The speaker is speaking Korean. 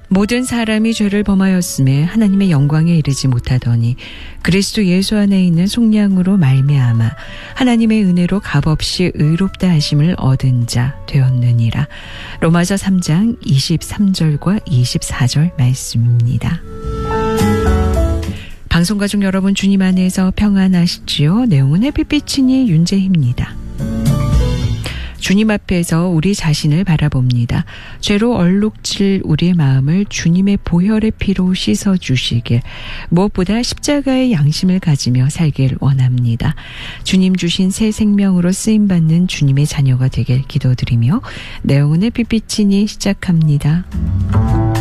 모든 사람이 죄를 범하였음에 하나님의 영광에 이르지 못하더니 그리스도 예수 안에 있는 속량으로 말미암아 하나님의 은혜로 값없이 의롭다 하심을 얻은 자 되었느니라. 로마서 3장 23절과 24절 말씀입니다. 방송가족 여러분, 주님 안에서 평안하시지요? 내용은 햇빛이니 윤재희입니다. 주님 앞에서 우리 자신을 바라봅니다. 죄로 얼룩질 우리의 마음을 주님의 보혈의 피로 씻어주시길, 무엇보다 십자가의 양심을 가지며 살길 원합니다. 주님 주신 새 생명으로 쓰임받는 주님의 자녀가 되길 기도드리며 내용은 햇빛이니 시작합니다.